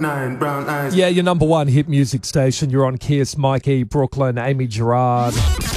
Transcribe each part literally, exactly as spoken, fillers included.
Nine brown eyes. Yeah, your number one hit music station. You're on Kiss, Mikey, Brooklyn, Amy Gerard.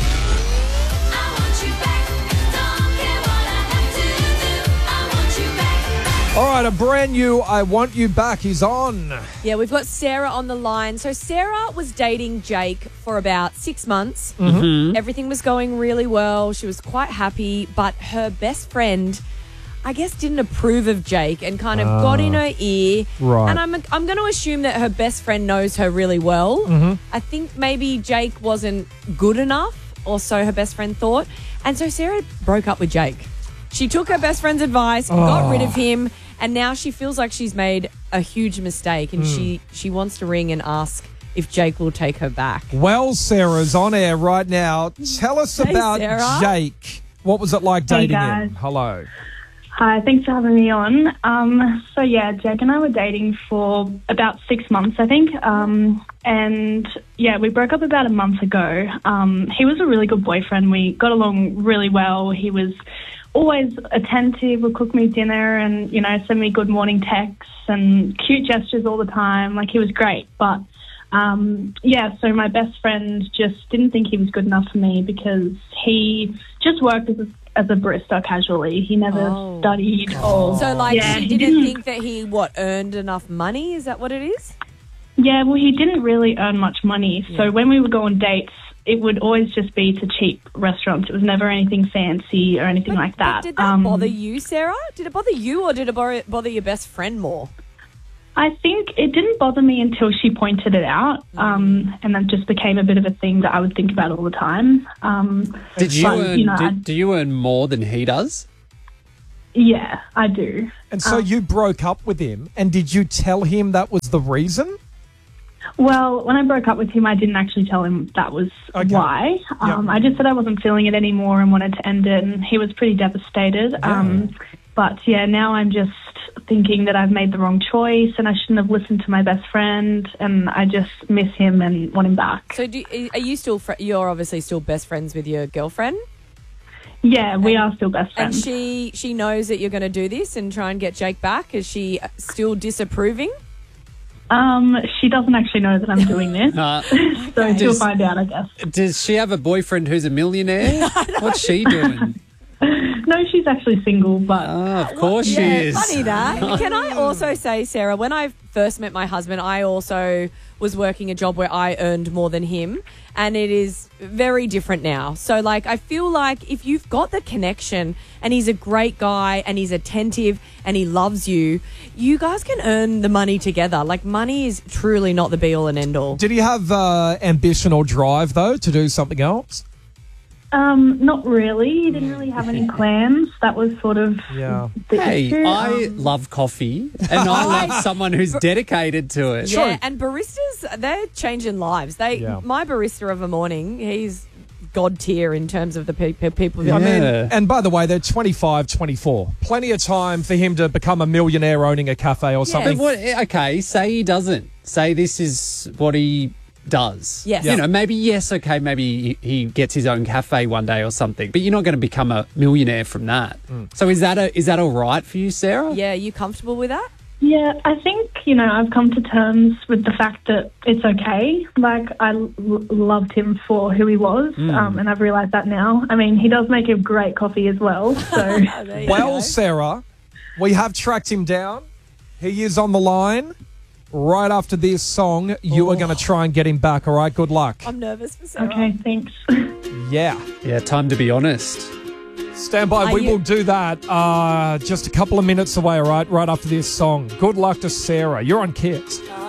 All right, a brand new I Want You Back is on. Yeah, we've got Sarah on the line. So Sarah was dating Jake for about six months. Mm-hmm. Everything was going really well. She was quite happy, but her best friend, I guess, didn't approve of Jake and kind of uh, got in her ear. Right. And I'm I'm going to assume that her best friend knows her really well. Mm-hmm. I think maybe Jake wasn't good enough, or so her best friend thought. And so Sarah broke up with Jake. She took her best friend's advice, oh. got rid of him, and now she feels like she's made a huge mistake, and mm. she, she wants to ring and ask if Jake will take her back. Well, Sarah's on air right now. Tell us Hey, about Sarah. Jake. What was it like Hey, dating guys. him? Hello. Hi, thanks for having me on. Um, so, yeah, Jake and I were dating for about six months, I think. Um, and, yeah, we broke up about a month ago. Um, he was a really good boyfriend. We got along really well. He was always attentive, would cook me dinner and, you know, send me good morning texts and cute gestures all the time. Like, he was great. But, um, yeah, so my best friend just didn't think he was good enough for me because he just worked as a as a barista casually. He never Oh. studied or... So, like, yeah, she he didn't, didn't think that he, what, earned enough money? Is that what it is? Yeah, well, he didn't really earn much money. Yeah. So when we would go on dates, it would always just be to cheap restaurants. It was never anything fancy or anything But- like but that. Did that Um, bother you, Sarah? Did it bother you, or did it bother bother your best friend more? I think it didn't bother me until she pointed it out, um, and that just became a bit of a thing that I would think about all the time. Um, Did you but, earn? you know, I- did, do you earn more than he does? yeah, I do. And so Um, you broke up with him, and did you tell him that was the reason? Well, when I broke up with him, I didn't actually tell him that was Okay. why. Um, Yeah. I just said I wasn't feeling it anymore and wanted to end it, and he was pretty devastated. Um, but, yeah, now I'm just thinking that I've made the wrong choice and I shouldn't have listened to my best friend, and I just miss him and want him back. So, do, are you still? Fr- you're obviously still best friends with your girlfriend, Yeah, we are still best and friends. she she knows that you're going to do this and try and get Jake back. Is she still disapproving? Um, she doesn't actually know that I'm doing this, Uh, so she'll Does- find out, I guess. does she have a boyfriend who's a millionaire? What's she doing? No, she's actually single, but Oh, of course she yeah, is. funny that. Can I also say, Sarah, when I first met my husband, I also was working a job where I earned more than him, and it is very different now. So, like, I feel like if you've got the connection and he's a great guy and he's attentive and he loves you, you guys can earn the money together. Like, money is truly not the be-all and end-all. Did he have uh, ambition or drive, though, to do something else? um, not really. He didn't really have any plans. That was sort of Yeah. the Hey, issue. I Um, love coffee, and I love someone who's dedicated to it. Yeah, and baristas, they're changing lives. They, Yeah. My barista of a morning, he's god tier in terms of the pe- pe- people. I mean, Yeah. and by the way, they're twenty-five, twenty-four. Plenty of time for him to become a millionaire owning a cafe or something. But what? Okay, say he doesn't. Say this is what he does. Yes. You Yeah. know, maybe yes. Okay, maybe he, he gets his own cafe one day or something. But you're not going to become a millionaire from that. So is that a is that all right for you, Sarah? Yeah, are you comfortable with that? Yeah, I think, you know, I've come to terms with the fact that it's okay. Like, I l- loved him for who he was, um, and I've realised that now. I mean, he does make a great coffee as well, so... There you Well, go. Sarah, we have tracked him down. He is on the line. Right after this song, you are going to try and get him back, all right? Good luck. I'm nervous for Sarah. Okay, thanks. Yeah. Yeah. Time to be honest. Stand by. Are We you- will do that uh, just a couple of minutes away, all right? Right after this song. Good luck to Sarah. You're on Kids.